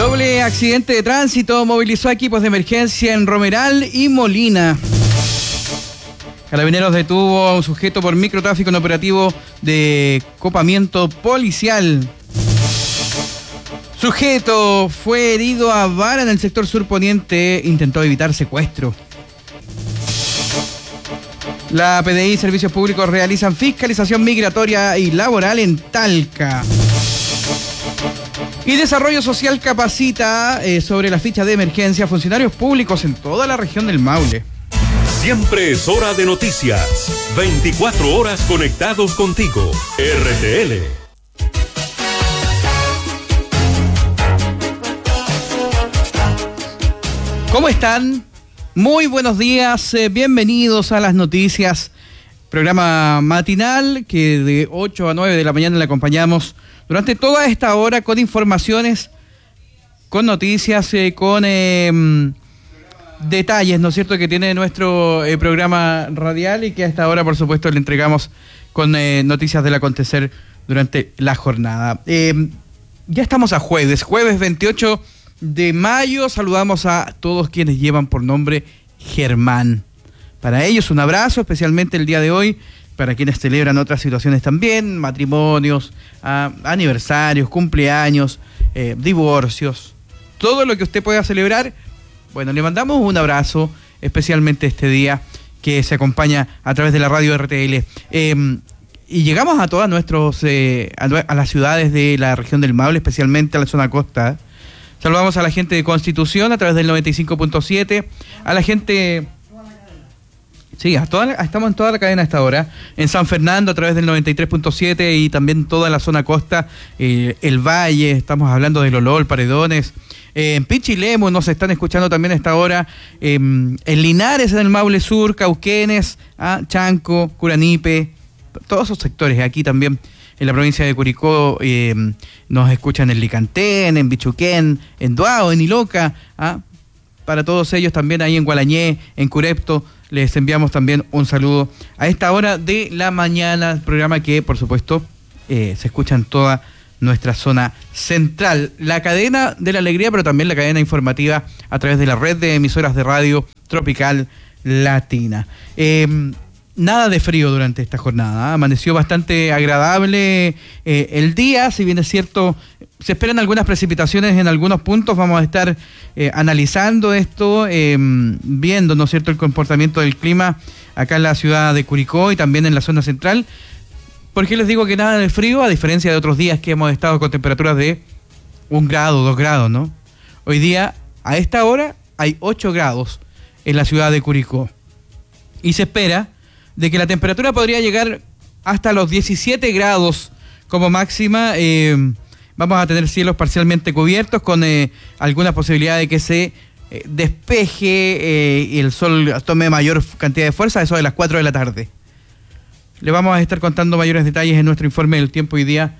Doble accidente de tránsito movilizó equipos de emergencia en Romeral y Molina. Carabineros detuvo a un sujeto por microtráfico en operativo de copamiento policial. Sujeto fue herido a bala en el sector surponiente, intentó evitar secuestro. La PDI y Servicios Públicos realizan fiscalización migratoria y laboral en Talca. Y Desarrollo Social capacita sobre la ficha de emergencia a funcionarios públicos en toda la región del Maule. Siempre es hora de noticias. 24 horas conectados contigo. RTL. ¿Cómo están? Muy buenos días, bienvenidos a las noticias. Programa matinal que de 8 a 9 de la mañana le acompañamos durante toda esta hora con informaciones, con noticias, con detalles, ¿no es cierto?, que tiene nuestro programa radial y que a esta hora, por supuesto, le entregamos con noticias del acontecer durante la jornada. Ya estamos a jueves 28 de mayo. Saludamos a todos quienes llevan por nombre Germán. Para ellos un abrazo, especialmente el día de hoy, para quienes celebran otras situaciones también, matrimonios, aniversarios, cumpleaños, divorcios, todo lo que usted pueda celebrar. Bueno, le mandamos un abrazo, especialmente este día que se acompaña a través de la radio RTL. Y llegamos a todas a las ciudades de la región del Maule, especialmente a la zona costa. Saludamos a la gente de Constitución a través del 95.7, a la gente... Sí, estamos en toda la cadena a esta hora. En San Fernando a través del 93.7 y también toda la zona costa, el Valle, estamos hablando de Lolol, Paredones. En Pichilemu nos están escuchando también a esta hora. En Linares, en el Maule Sur, Cauquenes, Chanco, Curanipe, todos esos sectores. Aquí también en la provincia de Curicó nos escuchan en Licantén, en Bichuquén, en Duao, en Iloca. Para todos ellos también ahí en Gualañé, en Curepto. Les enviamos también un saludo a esta hora de la mañana, programa que, por supuesto, se escucha en toda nuestra zona central. La cadena de la alegría, pero también la cadena informativa a través de la red de emisoras de radio Tropical Latina. Nada de frío durante esta jornada. Amaneció bastante agradable el día, si bien es cierto, se esperan algunas precipitaciones en algunos puntos. Vamos a estar analizando esto, viendo, ¿no es cierto?, el comportamiento del clima acá en la ciudad de Curicó y también en la zona central. ¿Por qué les digo que nada de frío? A diferencia de otros días que hemos estado con temperaturas de 1 grado, 2 grados, ¿no? Hoy día, a esta hora, hay 8 grados en la ciudad de Curicó. Y se espera de que la temperatura podría llegar hasta los 17 grados como máxima. Vamos a tener cielos parcialmente cubiertos con alguna posibilidad de que se despeje y el sol tome mayor cantidad de fuerza, eso de las 4 de la tarde. Le vamos a estar contando mayores detalles en nuestro informe del tiempo hoy día,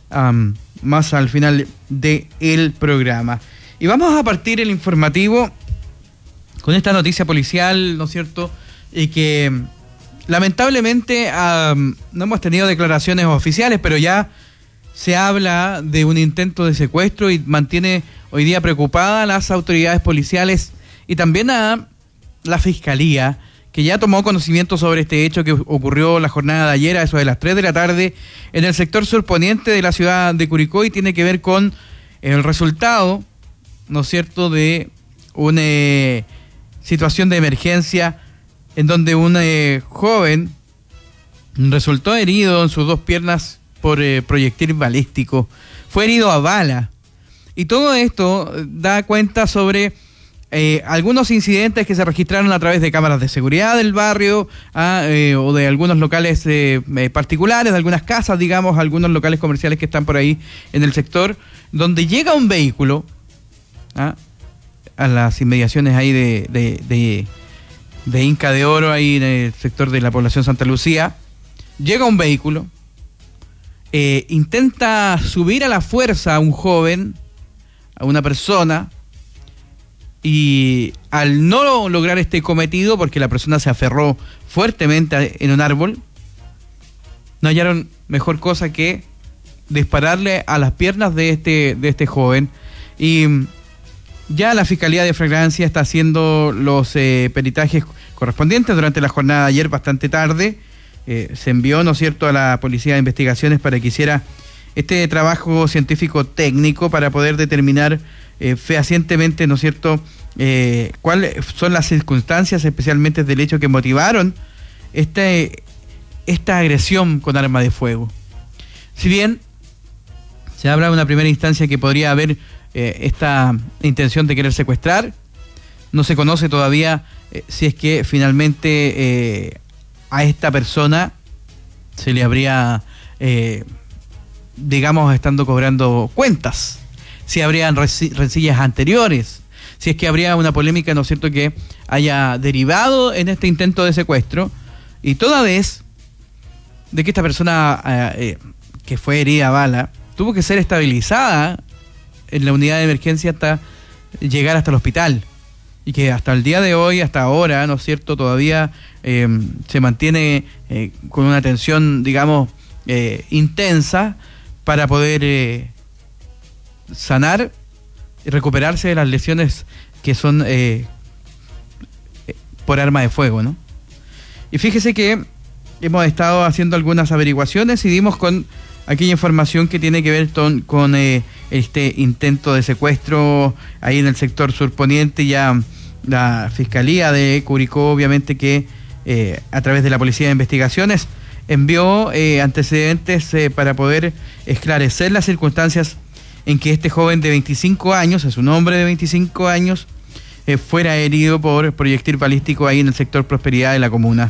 más al final del programa. Y vamos a partir el informativo con esta noticia policial, ¿no es cierto?, y que lamentablemente no hemos tenido declaraciones oficiales, pero ya se habla de un intento de secuestro y mantiene hoy día preocupada a las autoridades policiales y también a la Fiscalía, que ya tomó conocimiento sobre este hecho que ocurrió la jornada de ayer a eso de las 3 de la tarde en el sector surponiente de la ciudad de Curicó y tiene que ver con el resultado, ¿no es cierto?, de una situación de emergencia en donde un joven resultó herido en sus 2 piernas por proyectil balístico. Fue herido a bala. Y todo esto da cuenta sobre algunos incidentes que se registraron a través de cámaras de seguridad del barrio o de algunos locales particulares, de algunas casas, digamos, algunos locales comerciales que están por ahí en el sector, donde llega un vehículo a las inmediaciones ahí de Inca de Oro, ahí en el sector de la población Santa Lucía. Llega un vehículo, intenta subir a la fuerza a un joven, a una persona, y al no lograr este cometido, porque la persona se aferró fuertemente en un árbol, no hallaron mejor cosa que dispararle a las piernas de este joven. Y Ya la Fiscalía de Flagrancia está haciendo los peritajes correspondientes durante la jornada de ayer, bastante tarde. Se envió, ¿no es cierto?, a la Policía de Investigaciones para que hiciera este trabajo científico técnico para poder determinar fehacientemente, ¿no es cierto?, cuáles son las circunstancias, especialmente del hecho que motivaron esta agresión con arma de fuego. Si bien se habla de una primera instancia que podría haber esta intención de querer secuestrar, no se conoce todavía si es que finalmente a esta persona se le habría, digamos, estando cobrando cuentas, si habrían rencillas anteriores, si es que habría una polémica, ¿no es cierto?, que haya derivado en este intento de secuestro, y toda vez de que esta persona que fue herida a bala tuvo que ser estabilizada en la unidad de emergencia hasta llegar hasta el hospital, y que hasta el día de hoy, hasta ahora, ¿no es cierto?, todavía se mantiene con una atención, digamos, intensa para poder sanar y recuperarse de las lesiones que son por arma de fuego, ¿no? Y fíjese que hemos estado haciendo algunas averiguaciones y dimos con aquella información que tiene que ver con este intento de secuestro ahí en el sector surponiente. Ya la Fiscalía de Curicó, obviamente que a través de la Policía de Investigaciones envió antecedentes para poder esclarecer las circunstancias en que este joven de 25 años, es un hombre de 25 años, fuera herido por proyectil balístico ahí en el sector Prosperidad de la comuna.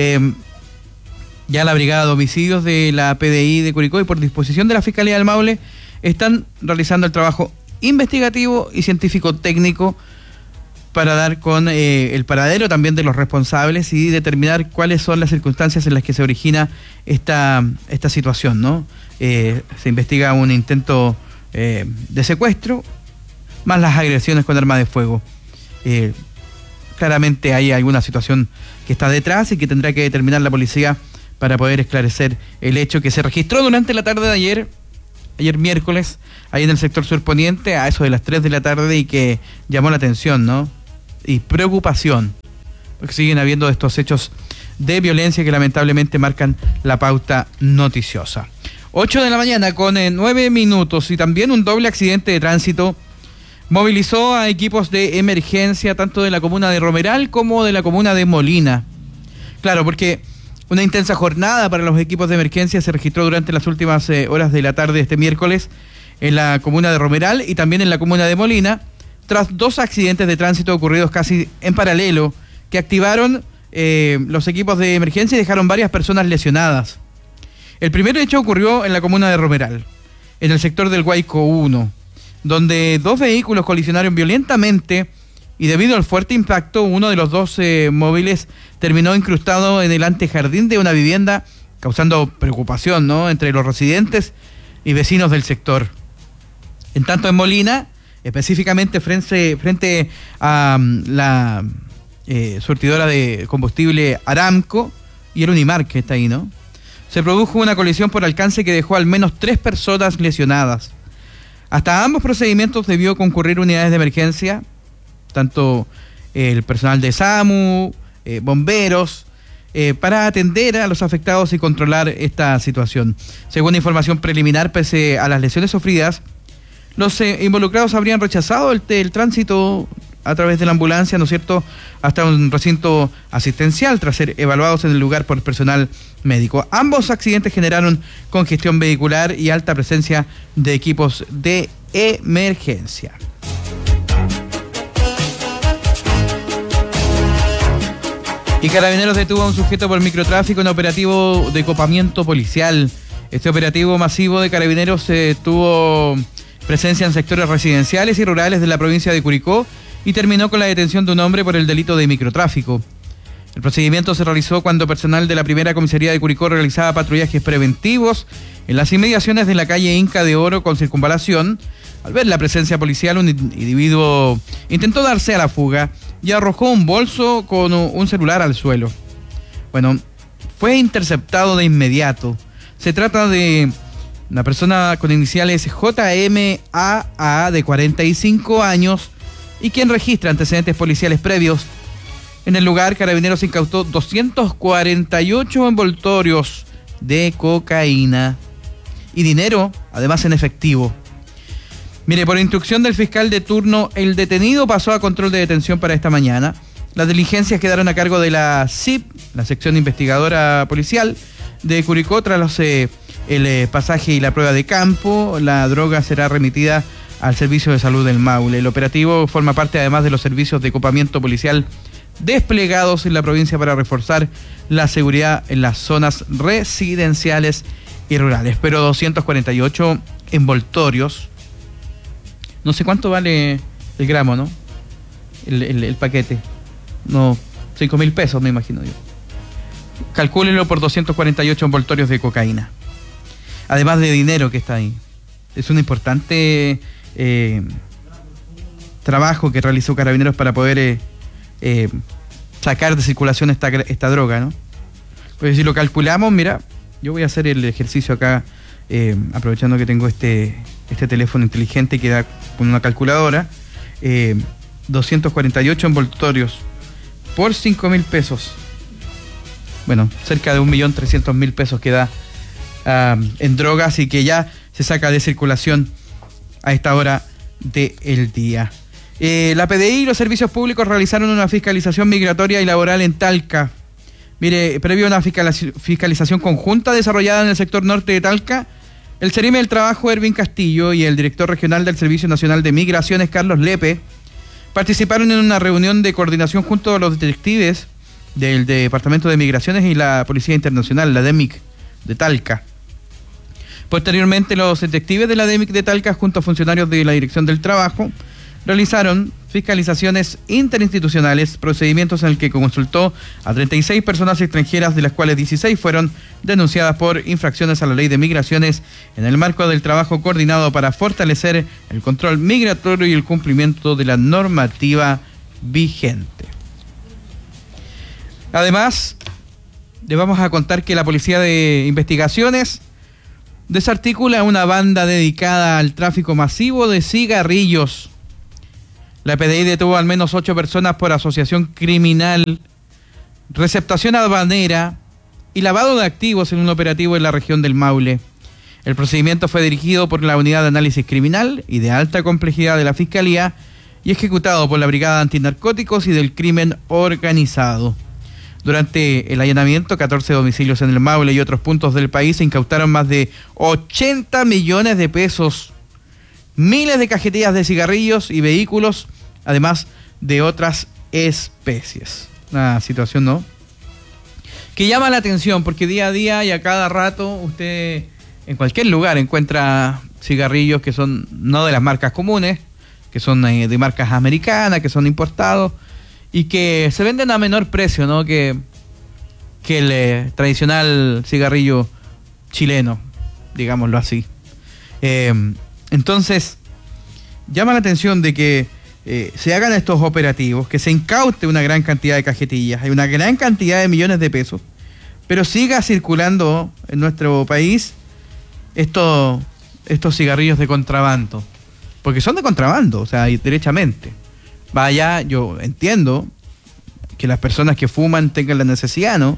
Ya la Brigada de Homicidios de la PDI de Curicó y por disposición de la Fiscalía del Maule están realizando el trabajo investigativo y científico técnico para dar con el paradero también de los responsables y determinar cuáles son las circunstancias en las que se origina esta situación, ¿no? Se investiga un intento de secuestro más las agresiones con arma de fuego. Claramente hay alguna situación que está detrás y que tendrá que determinar la policía para poder esclarecer el hecho que se registró durante la tarde de ayer miércoles, ahí en el sector surponiente, a eso de las 3 de la tarde, y que llamó la atención, ¿no? Y preocupación, porque siguen habiendo estos hechos de violencia que lamentablemente marcan la pauta noticiosa. 8 de la mañana con 9 minutos, y también un doble accidente de tránsito movilizó a equipos de emergencia tanto de la comuna de Romeral como de la comuna de Molina. Claro, porque una intensa jornada para los equipos de emergencia se registró durante las últimas horas de la tarde de este miércoles en la comuna de Romeral y también en la comuna de Molina, tras dos accidentes de tránsito ocurridos casi en paralelo que activaron los equipos de emergencia y dejaron varias personas lesionadas. El primer hecho ocurrió en la comuna de Romeral, en el sector del Guayco 1, donde dos vehículos colisionaron violentamente y debido al fuerte impacto, uno de los dos móviles terminó incrustado en el antejardín de una vivienda, causando preocupación, ¿no?, entre los residentes y vecinos del sector. En tanto en Molina, específicamente frente a la surtidora de combustible Aramco y el Unimar que está ahí, ¿no?, se produjo una colisión por alcance que dejó al menos 3 personas lesionadas. Hasta ambos procedimientos debió concurrir unidades de emergencia, tanto el personal de SAMU, bomberos, para atender a los afectados y controlar esta situación. Según información preliminar, pese a las lesiones sufridas, los involucrados habrían rechazado el tránsito a través de la ambulancia, ¿no es cierto?, hasta un recinto asistencial tras ser evaluados en el lugar por personal médico. Ambos accidentes generaron congestión vehicular y alta presencia de equipos de emergencia. Y Carabineros detuvo a un sujeto por microtráfico en operativo de copamiento policial. Este operativo masivo de Carabineros tuvo presencia en sectores residenciales y rurales de la provincia de Curicó y terminó con la detención de un hombre por el delito de microtráfico. El procedimiento se realizó cuando personal de la primera comisaría de Curicó realizaba patrullajes preventivos en las inmediaciones de la calle Inca de Oro con circunvalación. Al ver la presencia policial, un individuo intentó darse a la fuga y arrojó un bolso con un celular al suelo. Bueno, fue interceptado de inmediato. Se trata de una persona con iniciales JMAA de 45 años, y quien registra antecedentes policiales previos. En el lugar, Carabineros incautó 248 envoltorios de cocaína y dinero, además en efectivo. Mire, por instrucción del fiscal de turno, el detenido pasó a control de detención para esta mañana. Las diligencias quedaron a cargo de la SIP, la sección investigadora policial de Curicó, tras el pasaje y la prueba de campo. La droga será remitida al Servicio de Salud del Maule. El operativo forma parte además de los servicios de copamiento policial desplegados en la provincia para reforzar la seguridad en las zonas residenciales y rurales. Pero 248 envoltorios, no sé cuánto vale el gramo, ¿no? El paquete. No, 5.000 pesos me imagino yo. Calcúlenlo por 248 envoltorios de cocaína. Además de dinero que está ahí. Es un importante trabajo que realizó Carabineros para poder sacar de circulación esta droga, ¿no? Pues si lo calculamos, mira, yo voy a hacer el ejercicio acá, aprovechando que tengo este teléfono inteligente que da con una calculadora. 248 envoltorios por 5.000 pesos. Bueno, cerca de 1.300.000 pesos que da en drogas y que ya se saca de circulación a esta hora del día. La PDI y los servicios públicos realizaron una fiscalización migratoria y laboral en Talca. Mire, previo a una fiscalización conjunta desarrollada en el sector norte de Talca, el Cerime del Trabajo, Erwin Castillo, y el director regional del Servicio Nacional de Migraciones, Carlos Lepe, participaron en una reunión de coordinación junto a los detectives del Departamento de Migraciones y la Policía Internacional, la DEMIC de Talca. Posteriormente, los detectives de la DEMIC de Talca, junto a funcionarios de la Dirección del Trabajo, realizaron fiscalizaciones interinstitucionales, procedimientos en el que consultó a 36 personas extranjeras, de las cuales 16 fueron denunciadas por infracciones a la ley de migraciones en el marco del trabajo coordinado para fortalecer el control migratorio y el cumplimiento de la normativa vigente. Además, le vamos a contar que la Policía de Investigaciones desarticula una banda dedicada al tráfico masivo de cigarrillos. La PDI detuvo al menos 8 personas por asociación criminal, receptación aduanera y lavado de activos en un operativo en la región del Maule. El procedimiento fue dirigido por la Unidad de Análisis Criminal y de Alta Complejidad de la Fiscalía y ejecutado por la Brigada Antinarcóticos y del Crimen Organizado. Durante el allanamiento, 14 domicilios en el Maule y otros puntos del país se incautaron más de 80 millones de pesos, miles de cajetillas de cigarrillos y vehículos, además de otras especies. Una situación, ¿no?, que llama la atención, porque día a día y a cada rato usted en cualquier lugar encuentra cigarrillos que son no de las marcas comunes, que son de marcas americanas, que son importados y que se venden a menor precio, ¿no?, que el tradicional cigarrillo chileno, digámoslo así. Entonces, llama la atención de que se hagan estos operativos, que se incaute una gran cantidad de cajetillas, hay una gran cantidad de millones de pesos, pero siga circulando en nuestro país estos cigarrillos de contrabando, porque son de contrabando, o sea, derechamente. Vaya, yo entiendo que las personas que fuman tengan la necesidad, ¿no?,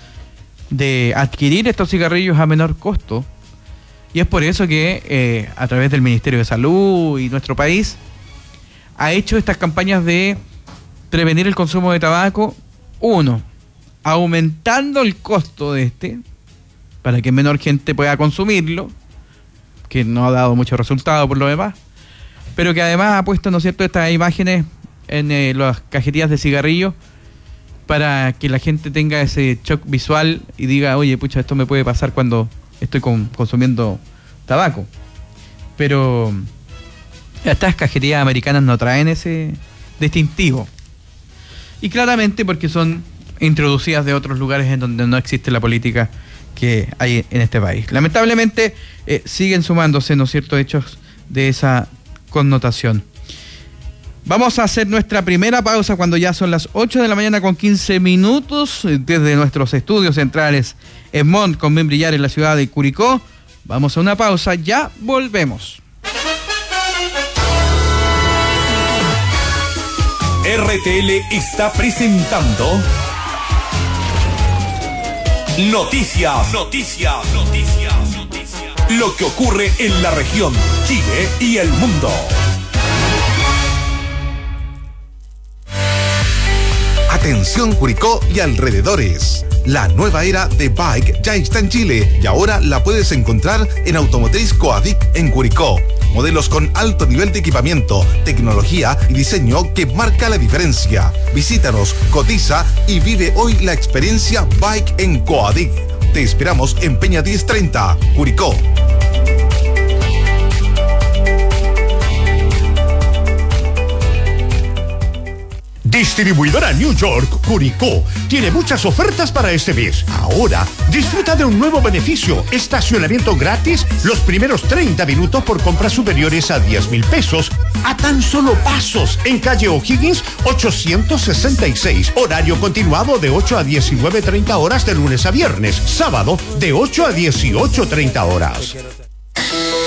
de adquirir estos cigarrillos a menor costo. Y es por eso que a través del Ministerio de Salud y nuestro país ha hecho estas campañas de prevenir el consumo de tabaco. Uno, aumentando el costo de para que menor gente pueda consumirlo, que no ha dado mucho resultado por lo demás, pero que además ha puesto, ¿no es cierto?, estas imágenes en las cajetillas de cigarrillos para que la gente tenga ese shock visual y diga, oye, pucha, esto me puede pasar cuando estoy consumiendo tabaco. Pero estas cajetillas americanas no traen ese distintivo. Y claramente porque son introducidas de otros lugares en donde no existe la política que hay en este país. Lamentablemente siguen sumándose, ¿no es cierto?, hechos de esa connotación. Vamos a hacer nuestra primera pausa cuando ya son las 8 de la mañana con 15 minutos desde nuestros estudios centrales en Mont con Membrillar en la ciudad de Curicó. Vamos a una pausa, ya volvemos. RTL está presentando Noticias. Lo que ocurre en la región, Chile y el mundo. Atención Curicó y alrededores. La nueva era de Bike ya está en Chile y ahora la puedes encontrar en Automotriz Coadic en Curicó. Modelos con alto nivel de equipamiento, tecnología y diseño que marca la diferencia. Visítanos, cotiza y vive hoy la experiencia Bike en Coadic. Te esperamos en Peña 1030, Curicó. Distribuidora New York, Curicó, tiene muchas ofertas para este mes. Ahora, disfruta de un nuevo beneficio, estacionamiento gratis los primeros 30 minutos por compras superiores a 10,000 pesos, a tan solo pasos, en calle O'Higgins 866, horario continuado de 8 a 19:30 horas de lunes a viernes, sábado de 8 a 18:30 horas.